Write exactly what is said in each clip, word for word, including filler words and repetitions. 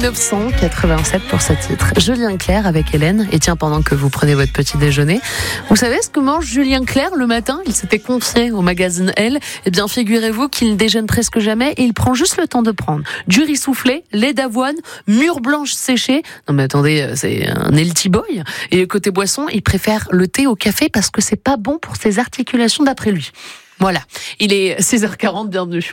dix-neuf cent quatre-vingt-sept pour ce titre. Julien Clerc avec Hélène. Et tiens, pendant que vous prenez votre petit déjeuner, vous savez ce que mange Julien Clerc le matin? Il s'était confié au magazine Elle. Eh bien, figurez-vous qu'il déjeune presque jamais et il prend juste le temps de prendre du riz soufflé, lait d'avoine, mûre blanche séchée. Non mais attendez, c'est un healthy boy. Et côté boisson, il préfère le thé au café parce que c'est pas bon pour ses articulations d'après lui. Voilà, il est six heures quarante, bienvenue.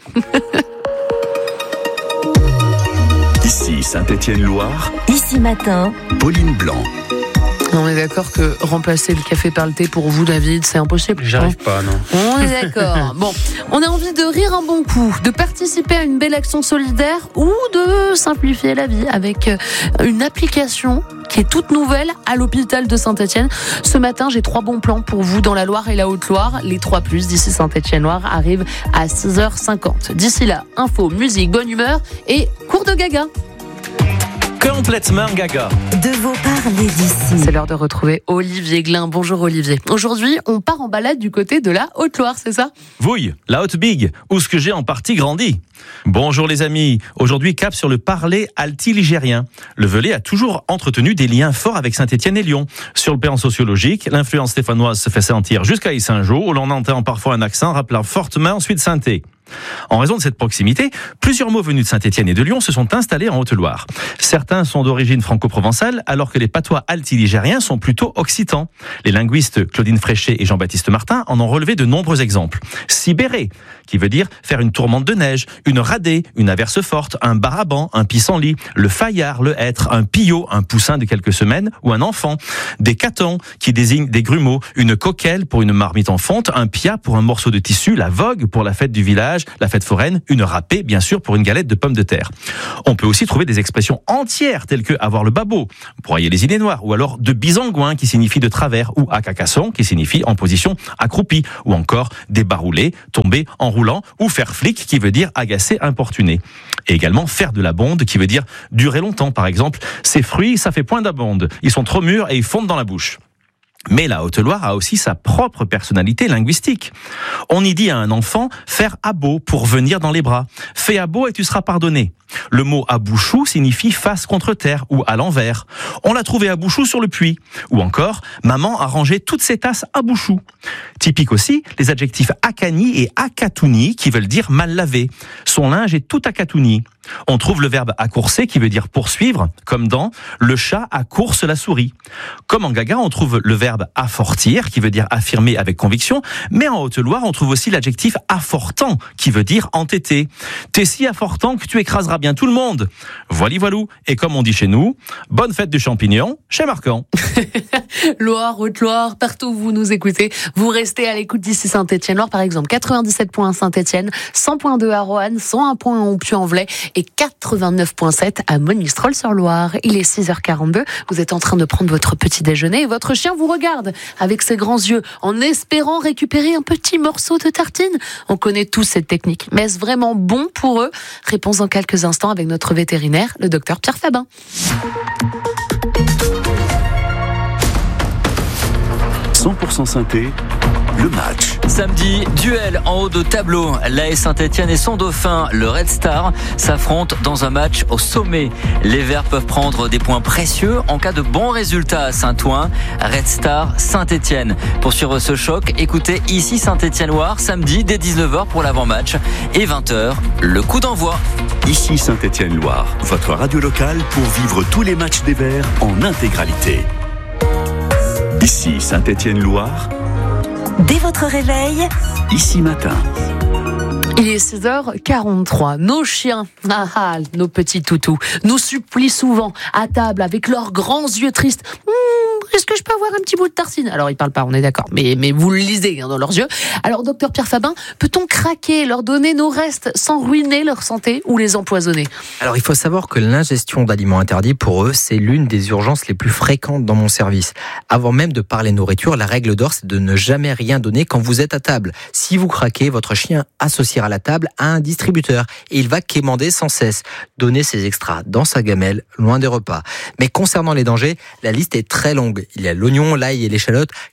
Ici Saint-Étienne-Loire. Ici Matin. Pauline Blanc. On est d'accord que remplacer le café par le thé pour vous, David, c'est impossible. J'arrive pas, non. On est d'accord. Bon, on a envie de rire un bon coup, de participer à une belle action solidaire ou de simplifier la vie avec une application qui est toute nouvelle à l'hôpital de Saint-Étienne. Ce matin, j'ai trois bons plans pour vous dans la Loire et la Haute-Loire. Les trois plus d'ici Saint-Étienne-Loire arrivent à six heures cinquante. D'ici là, info, musique, bonne humeur et cours de gaga. Complètement gaga. De vos parler d'ici. C'est l'heure de retrouver Olivier Glin. Bonjour Olivier. Aujourd'hui, on part en balade du côté de la Haute-Loire, c'est ça? Vouille, la Haute-Big, où ce que j'ai en partie grandi. Bonjour les amis. Aujourd'hui, cap sur le parler alti-ligérien. Le Velay a toujours entretenu des liens forts avec Saint-Étienne et Lyon. Sur le plan sociologique, l'influence stéphanoise se fait sentir jusqu'à Issingeau, où l'on entend parfois un accent rappelant fortement ensuite Saint-É. En raison de cette proximité, plusieurs mots venus de Saint-Étienne et de Lyon se sont installés en Haute-Loire. Certains sont d'origine franco-provençale, alors que les patois alti-ligériens sont plutôt occitans. Les linguistes Claudine Fréchet et Jean-Baptiste Martin en ont relevé de nombreux exemples. Sibéré, qui veut dire faire une tourmente de neige, une radée, une averse forte, un baraban, un pissenlit, le faillard, le hêtre, un pillot, un poussin de quelques semaines ou un enfant. Des catons, qui désignent des grumeaux, une coquelle pour une marmite en fonte, un pia pour un morceau de tissu, la vogue pour la fête du village, la fête foraine, une râpée, bien sûr, pour une galette de pommes de terre. On peut aussi trouver des expressions entières telles que avoir le babot, broyer les idées noires, ou alors de bisangouin qui signifie de travers, ou acacasson qui signifie en position accroupie, ou encore débarouler, tomber en roulant, ou faire flic qui veut dire agacer, importuner. Et également faire de la bonde qui veut dire durer longtemps, par exemple. Ces fruits, ça fait point d'abonde. Ils sont trop mûrs et ils fondent dans la bouche. Mais la Haute-Loire a aussi sa propre personnalité linguistique. On y dit à un enfant « faire abo » pour venir dans les bras. « Fais abo et tu seras pardonné ». Le mot « abouchou » signifie « face contre terre » ou « à l'envers ». On l'a trouvé à Bouchou sur le puits. Ou encore « maman a rangé toutes ses tasses à Bouchou ». Typique aussi, les adjectifs « akani » et « akatouni » qui veulent dire « mal lavé ». Son linge est tout akatouni. On trouve le verbe accourser qui veut dire poursuivre, comme dans « le chat accourse la souris ». Comme en gaga, on trouve le verbe affortir qui veut dire affirmer avec conviction, mais en Haute-Loire, on trouve aussi l'adjectif affortant qui veut dire entêté. T'es si affortant que tu écraseras bien tout le monde. Voili voilou. Et comme on dit chez nous, bonne fête du champignon chez Marcan. Loire, Haute-Loire, partout où vous nous écoutez, vous restez à l'écoute d'ici Saint-Étienne-Loire, par exemple, quatre-vingt-dix-sept point un Saint-Étienne, cent point deux à Roanne, cent un point un au Puy-en-Velay et quatre-vingt-neuf point sept à Monistrol-sur-Loire. Il est six heures quarante-deux, vous êtes en train de prendre votre petit déjeuner et votre chien vous regarde avec ses grands yeux en espérant récupérer un petit morceau de tartine. On connaît tous cette technique, mais est-ce vraiment bon pour eux? Réponse dans quelques instants avec notre vétérinaire, le docteur Pierre Fabin. cent pour cent Synthé, le match. Samedi, duel en haut de tableau. L'A S Saint-Étienne et son dauphin, le Red Star, s'affrontent dans un match au sommet. Les Verts peuvent prendre des points précieux en cas de bons résultats à Saint-Ouen. Red Star, Saint-Étienne. Pour suivre ce choc, écoutez ici Saint-Étienne-Loire, samedi dès dix-neuf heures pour l'avant-match et vingt heures, le coup d'envoi. Ici Saint-Étienne-Loire, votre radio locale pour vivre tous les matchs des Verts en intégralité. Ici Saint-Étienne-Loire. Dès votre réveil, Ici Matin. Il est six heures quarante-trois. Nos chiens, ah ah, nos petits toutous, nous supplient souvent à table avec leurs grands yeux tristes. Mmh, est-ce que je peux avoir un petit bout de tartine? Alors, ils parlent pas, on est d'accord, mais, mais vous le lisez hein, dans leurs yeux. Alors, docteur Pierre Fabin, peut-on craquer, leur donner nos restes sans ruiner leur santé ou les empoisonner? Alors, il faut savoir que l'ingestion d'aliments interdits, pour eux, c'est l'une des urgences les plus fréquentes dans mon service. Avant même de parler nourriture, la règle d'or, c'est de ne jamais rien donner quand vous êtes à table. Si vous craquez, votre chien associera la table à un distributeur et il va quémander sans cesse. Donner ses extras dans sa gamelle, loin des repas. Mais concernant les dangers, la liste est très longue. Il y a l'oignon, l'ail et l'échalote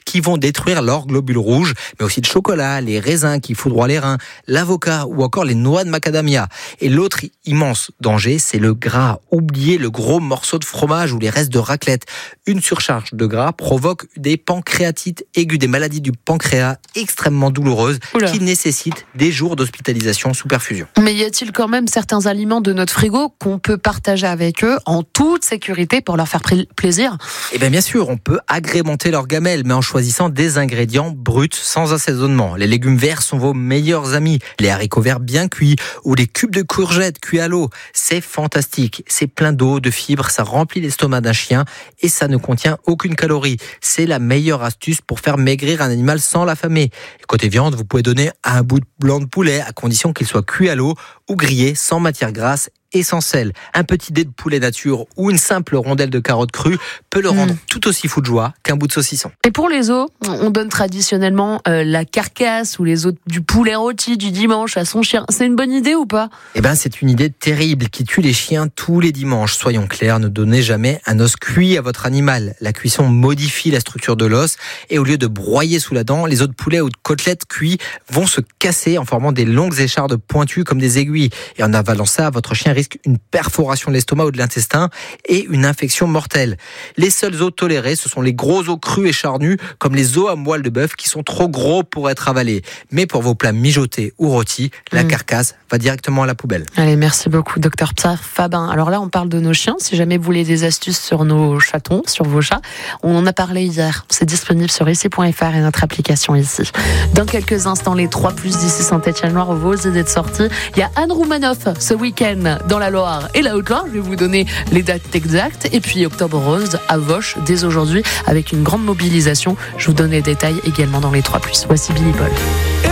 qui vont détruire leurs globules rouges, mais aussi le chocolat, les raisins qui foudroient les reins, l'avocat ou encore les noix de macadamia. Et l'autre immense danger, c'est le gras. Oubliez le gros morceau de fromage ou les restes de raclette. Une surcharge de gras provoque des pancréatites aiguës, des maladies du pancréas extrêmement douloureuses Oula. qui nécessitent des jours d'hospitalisation sous perfusion. Mais y a-t-il quand même certains aliments de notre frigo qu'on peut partager avec eux en toute sécurité pour leur faire plaisir ? Eh bien, bien sûr, on peut agrémenter leur gamelle, mais en choisissant des ingrédients bruts sans assaisonnement. Les légumes verts sont vos meilleurs amis. Les haricots verts bien cuits ou les cubes de courgettes cuits à l'eau. C'est fantastique. C'est plein d'eau, de fibres, ça remplit l'estomac d'un chien et ça ne contient aucune calorie. C'est la meilleure astuce pour faire maigrir un animal sans l'affamer. Et côté viande, vous pouvez donner un bout de blanc de poulet à condition qu'il soit cuit à l'eau ou grillé sans matière grasse et sans sel. Un petit dé de poulet nature ou une simple rondelle de carotte crue peut le rendre mmh. tout aussi fou de joie qu'un bout de saucisson. Et pour les os, on donne traditionnellement euh, la carcasse ou les os du poulet rôti du dimanche à son chien. C'est une bonne idée ou pas ? Eh ben, c'est une idée terrible qui tue les chiens tous les dimanches. Soyons clairs, ne donnez jamais un os cuit à votre animal. La cuisson modifie la structure de l'os et au lieu de broyer sous la dent, les os de poulet ou de côtelettes cuits vont se casser en formant des longues échardes pointues comme des aiguilles. Et en avalant ça, votre chien risque une perforation de l'estomac ou de l'intestin et une infection mortelle. Les seuls os tolérés, ce sont les gros os crus et charnus, comme les os à moelle de bœuf qui sont trop gros pour être avalés. Mais pour vos plats mijotés ou rôtis, la mmh. carcasse va directement à la poubelle. Allez, merci beaucoup, docteur Pierre Fabin. Alors là, on parle de nos chiens. Si jamais vous voulez des astuces sur nos chatons, sur vos chats, on en a parlé hier. C'est disponible sur ici point f r et notre application ici. Dans quelques instants, les trois plus d'ici Saint-Étienne-Loire, vos idées de sortie. Il y a Anne Roumanoff ce week-end dans la Loire et la Haute-Loire. Je vais vous donner les dates exactes. Et puis Octobre Rose à Voche dès aujourd'hui avec une grande mobilisation. Je vous donne les détails également dans les trois plus. Voici Billy Paul.